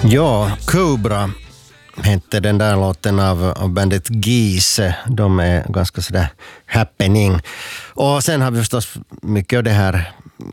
Ja, Cobra hette den där låten av bandet Geese. De är ganska sådär happening. Och sen har vi förstås mycket av det här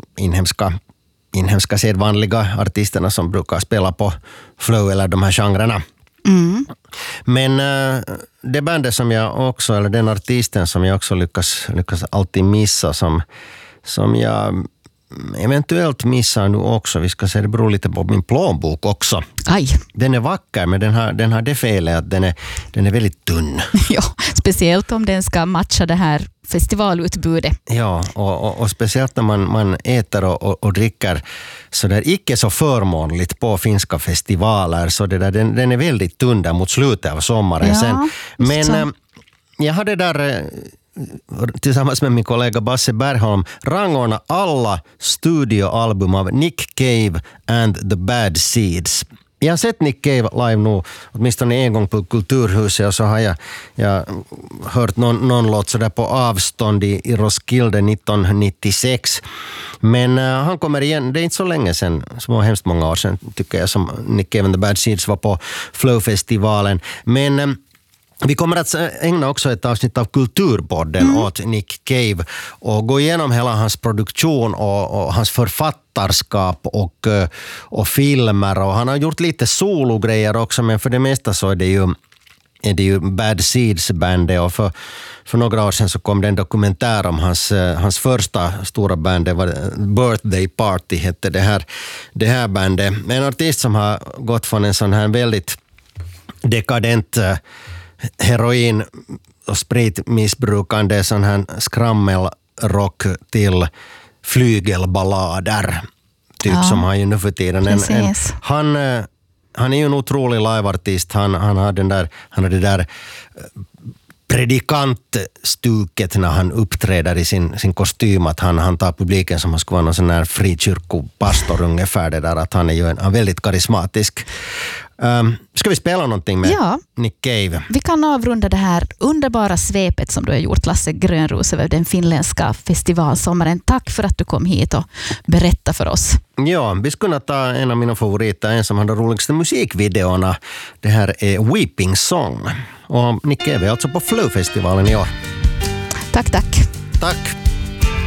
inhemska sedvanliga artisterna som brukar spela på flow eller de här genrerna. Mm. Men det bandet som jag också, eller den artisten som jag också lyckas alltid missa, som jag eventuellt missar nu också, vi ska se, det beror lite på min plånbok också. Aj. Den är vacker, men den har det felet att den är väldigt tunn. Ja, speciellt om den ska matcha det här festivalutbudet. Ja, och speciellt när man äter och dricker så där icke så förmånligt på finska festivaler, så det där, den är väldigt tunn där mot slutet av sommaren. Ja, sen. Men jag hade där tillsammans med min kollega Basse Bergholm rangordna alla studioalbum av Nick Cave and the Bad Seeds. Jag har sett Nick Cave live nu åtminstone en gång på Kulturhuset, och så har jag hört någon låt så där på avstånd i Roskilde 1996. Men han kommer igen, det är inte så länge sedan, så hemskt många år sedan tycker jag, som Nick Cave and the Bad Seeds var på Flow-festivalen. Men vi kommer att ägna också ett avsnitt av Kulturpodden åt Nick Cave och gå igenom hela hans produktion och hans författarskap och filmer. Och han har gjort lite sologrejer också, men för det mesta så är det ju Bad Seeds-bandet. Och för några år sedan så kom det en dokumentär om hans första stora band. Det var Birthday Party hette det här bandet. En artist som har gått från en sån här väldigt dekadent heroin- och spritmissbrukande sån här skrammelrock till flygelballader typ, som han ju nu för tiden. Han är ju en otrolig liveartist. Han har det där predikantstuket när han uppträder i sin kostym, att han tar publiken som han skulle vara någon sån här frikyrkopastor ungefär, det där, att han är ju en väldigt karismatisk. Ska vi spela någonting med Nick Cave? Vi kan avrunda det här underbara svepet som du har gjort, Lasse Grönros, över den finländska festivalsommaren. Tack för att du kom hit och berättade för oss. Ja, vi skulle ta en av mina favoriter, en som hade de roligaste musikvideorna. Det här är Weeping Song. Och Nick Cave är alltså på Flow-festivalen i år. Tack. Tack.